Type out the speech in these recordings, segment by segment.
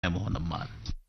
मोहन अम्मार।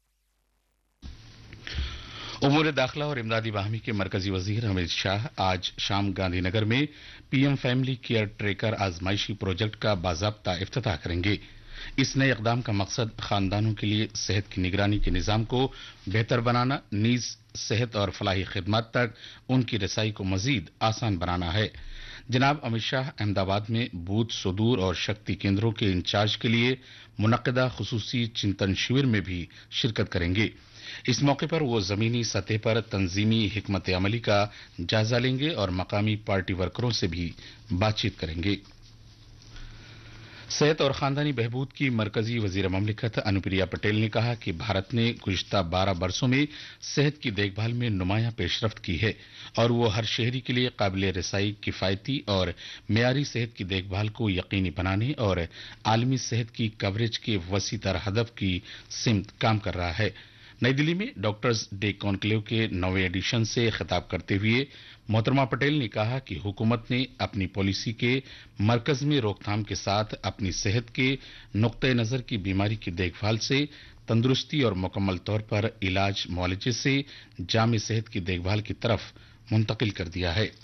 उमूर दाखिला और इमदादी बाहमी के मरकजी वजीर अमित शाह आज शाम गांधीनगर में PM family care tracker आजमाइशी project का बाजाब्ता इफ्तिताह करेंगे। इस नए इकदाम का मकसद खानदानों के लिए सेहत की निगरानी के निजाम को बेहतर बनाना, नीज सेहत और फलाही खिदमात तक उनकी रसाई को मजीद आसान बनाना है। जनाब अमित शाह अहमदाबाद में बूथ, सुदूर और शक्ति केंद्रों के इंचार्ज के लिए मुनक्किदा खुसूसी चिंतन शिविर में भी शिरकत करेंगे। इस मौके पर वो जमीनी सतह पर तंजीमी हिकमत अमली का जायजा लेंगे और मकामी पार्टी वर्करों से भी बातचीत करेंगे। सेहत और खानदानी बहबूद की मरकजी वजीर ममलिकत अनुप्रिया पटेल ने कहा कि भारत ने गुज़िश्ता 12 बरसों में सेहत की देखभाल में नुमायां पेशरफ्त की है और वो हर शहरी के लिए काबिल रसाई, किफायती और मेयारी सेहत की देखभाल को यकीनी बनाने और आलमी सेहत की कवरेज के वसी तर हदफ की सिमत काम कर रहा है। नई दिल्ली में डॉक्टर्स डे कॉन्क्लेव के 9वें एडिशन से खिताब करते हुए मोहतरमा पटेल ने कहा कि हुकूमत ने अपनी पॉलिसी के मरकज में रोकथाम के साथ अपनी सेहत के नुक्ते नजर की बीमारी की देखभाल से तंदुरुस्ती और मुकम्मल तौर पर इलाज मुआलजे से जामे सेहत की देखभाल की तरफ मुंतकिल कर दिया है।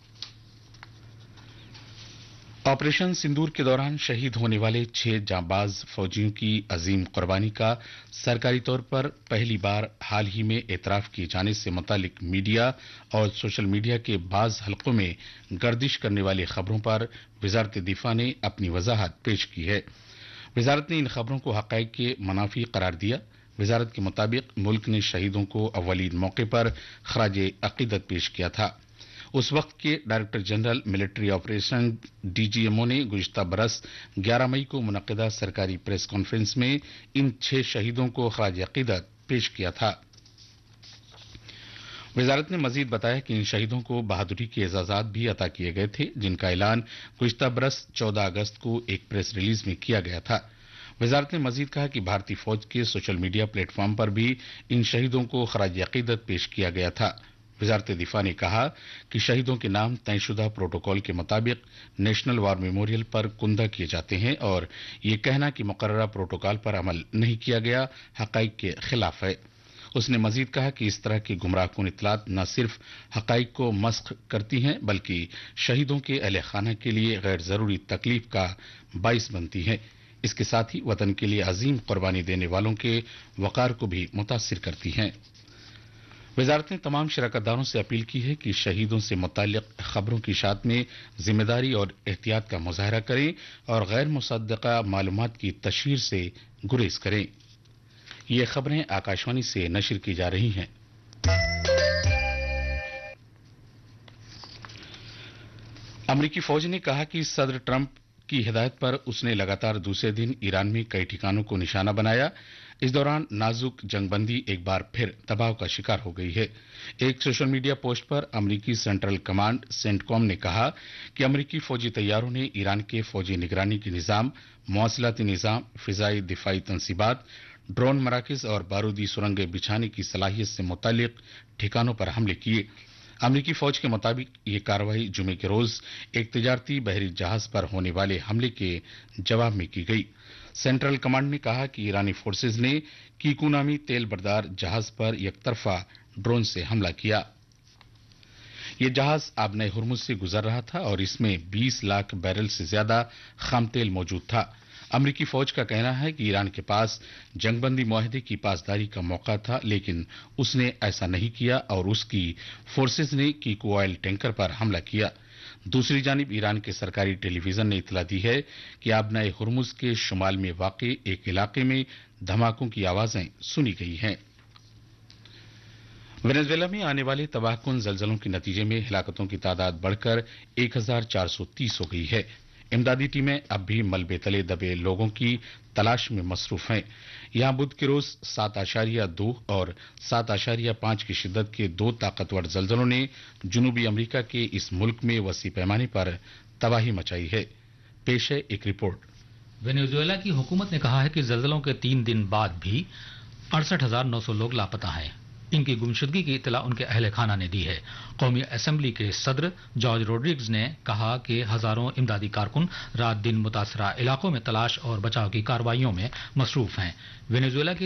ऑपरेशन सिंदूर के दौरान शहीद होने वाले 6 जांबाज फौजियों की अजीम कुर्बानी का सरकारी तौर पर पहली बार हाल ही में एतराफ किए जाने से मुतालिक मीडिया और सोशल मीडिया के बाज हलकों में गर्दिश करने वाली खबरों पर वजारत दिफा ने अपनी वजाहत पेश की है। वजारत ने इन खबरों को हकायक के मुनाफी करार दिया। वजारत के मुताबिक मुल्क ने शहीदों को अव्वलीन मौके पर खराज अकीदत पेश किया था। उस वक्त के director general military operation DGMO ने गुज़िश्ता बरस 11 मई को मुनक्किदा सरकारी प्रेस कॉन्फ्रेंस में इन 6 शहीदों को खराज अकीदत पेश किया था। वजारत ने मजीद बताया कि इन शहीदों को बहादुरी के एजाजात भी अता किए गए थे, जिनका ऐलान गुज़िश्ता बरस 14 अगस्त को एक प्रेस रिलीज में किया गया था। वजारत ने मजीद कहा कि भारतीय फौज के सोशल मीडिया प्लेटफॉर्म पर भी इन शहीदों को खराज अकीदत पेश किया गया था। वजारत दिफा ने कहा कि शहीदों के नाम तयशुदा प्रोटोकॉल के मुताबिक नेशनल वार मेमोरियल पर कुंदा किए जाते हैं और ये कहना कि मुकर्ररा प्रोटोकॉल पर अमल नहीं किया गया हकाइक के खिलाफ है। उसने मजीद कहा कि इस तरह की गुमराहकुन इतलात न सिर्फ हकाइक को मस्ख करती हैं बल्कि शहीदों के अहले खाना के लिए गैर जरूरी तकलीफ का बाइस बनती हैं। इसके साथ ही वतन के लिए अजीम कुर्बानी देने वालों के वकार को भी मुतासिर करती हैं। वजारत ने तमाम शराकतदारों से अपील की है कि शहीदों से मुताल्लिक खबरों की इशाअत में जिम्मेदारी और एहतियात का मुजाहरा करें और गैर मुसद्दका मालूमात की तशहीर से गुरेज करें। ये खबरें आकाशवाणी से नशर की जा रही हैं। अमरीकी फौज ने कहा कि सदर ट्रंप की हिदायत पर उसने लगातार दूसरे दिन ईरान में कई ठिकानों को निशाना बनाया। इस दौरान नाजुक जंगबंदी एक बार फिर दबाव का शिकार हो गई है। एक सोशल मीडिया पोस्ट पर अमरीकी सेंट्रल कमांड सेंटकॉम ने कहा कि अमरीकी फौजी तैयारों ने ईरान के फौजी निगरानी के निजाम, मवासिलाती निजाम, फिजाई दिफाई तंसीबात, ड्रोन मराकिज और बारूदी सुरंगें बिछाने की सलाहियत से मुतालिक ठिकानों पर हमले किए। अमरीकी फौज के मुताबिक ये कार्रवाई जुमे के रोज एक तिजारती बहरी जहाज पर होने वाले हमले के जवाब में की गई। सेंट्रल कमांड ने कहा कि ईरानी फोर्सेज ने कीकू नामी तेल बरदार जहाज पर एकतरफा ड्रोन से हमला किया। ये जहाज आबने हुर्मुज से गुजर रहा था और इसमें 20 लाख बैरल से ज्यादा खाम तेल मौजूद था। अमरीकी फौज का कहना है कि ईरान के पास जंगबंदी मुआहदे की पासदारी का मौका था, लेकिन उसने ऐसा नहीं किया और उसकी फोर्सेज ने कीकू ऑयल टैंकर पर हमला किया। दूसरी जानिब ईरान के सरकारी टेलीविजन ने इतला दी है कि आबनाए हुर्मुज के शुमाल में वाक़े एक इलाके में धमाकों की आवाजें सुनी गई हैं। वेनेजुएला में आने वाले तबाहकुन जलजलों के नतीजे में हिलाकतों की तादाद बढ़कर 1430 हो गई है। इमदादी टीमें अब भी मलबे तले दबे लोगों की तलाश में मसरूफ हैं। यहां बुध के रोज 7.2 और 7.5 की शिद्दत के 2 ताकतवर जलजलों ने जनूबी अमेरिका के इस मुल्क में वसी पैमाने पर तबाही मचाई है। पेश है एक रिपोर्ट। वेनेजुएला की हुकूमत ने कहा है कि जलजलों के 3 दिन बाद भी 68,900 लोग लापता हैं। इनकी गुमशुदगी की इत्तला उनके अहले खाना ने दी है। कौमी असेंबली के सदर जॉर्ज रोड्रिग्स ने कहा कि हजारों इमदादी कारकुन रात दिन मुतासरा इलाकों में तलाश और बचाव की कार्रवाइयों में मसरूफ हैं। वेनेजुएला के